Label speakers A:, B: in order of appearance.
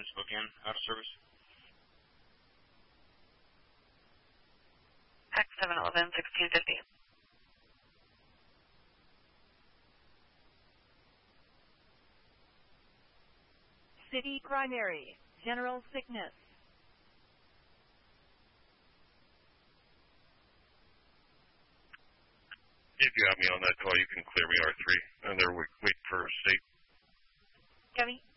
A: Spokane, out of service.
B: Pack 711, 1650.
C: City primary, general sickness.
D: If you have me on that call, you can clear me R3. And they're waiting for state.
C: Copy.